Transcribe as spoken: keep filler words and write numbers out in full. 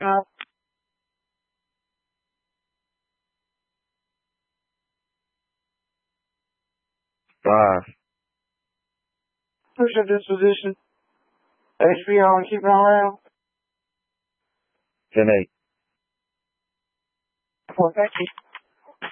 Uh, Five. push up disposition. H P on, keep it on rail. Ten eight. Well, thank you.